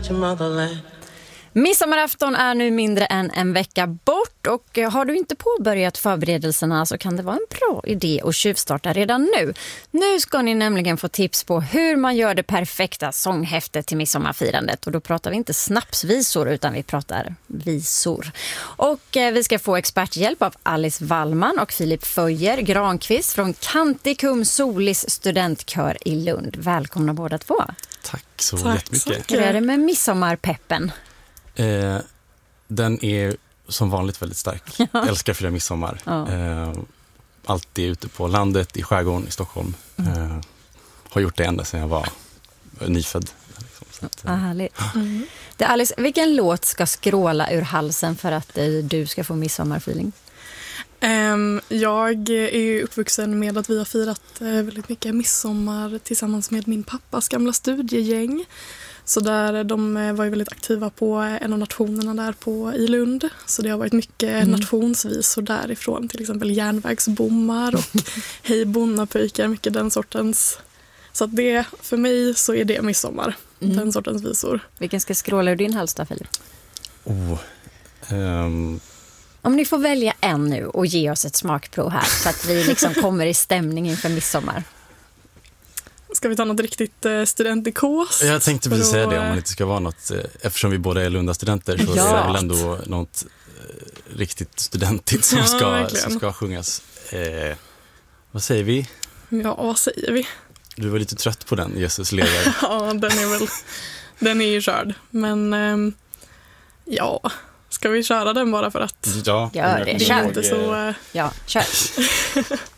to motherland. Midsommarafton är nu mindre än en vecka bort och har du inte påbörjat förberedelserna så kan det vara en bra idé att tjuvstarta redan nu. Nu ska ni nämligen få tips på hur man gör det perfekta sånghäftet till midsommarfirandet. Och då pratar vi inte snapsvisor utan vi pratar visor. Och vi ska få experthjälp av Alice Wallman och Filip Föjer Granqvist från Canticum Solis studentkör i Lund. Välkomna båda två. Tack så jättemycket. Hur är det med midsommarpeppen? Den är som vanligt väldigt stark. Jag älskar att fira midsommar. Alltid ute på landet, i skärgården, i Stockholm. Har gjort det ända sedan jag var nyfödd. Härligt. Det Alice, vilken låt ska skråla ur halsen för att du ska få midsommarfeeling? Jag är ju uppvuxen med att vi har firat väldigt mycket midsommar tillsammans med min pappas gamla studiegäng. Så där, de var ju väldigt aktiva på en av nationerna där i Lund. Så det har varit mycket nationsvisor därifrån. Till exempel järnvägsbommar och hej bonnapöjkar, mycket den sortens. Så att det, för mig så är det midsommar, den sortens visor. Vilken ska skråla ur din hals då, Filip? Om ni får välja en nu och ge oss ett smakprov här så att vi liksom kommer i stämning inför midsommar. Ska vi ta något riktigt studentikos? Jag tänkte precis säga det, om man inte ska vara något, eftersom vi båda är Lunda-studenter så är det väl ändå något riktigt studentigt som ska sjungas. Vad säger vi? Ja, vad säger vi? Du var lite trött på den, Jesus lever. Ja, den är ju körd. Men ska vi köra den bara för att... Ja, gör det. Det är inte så... Ja, kör.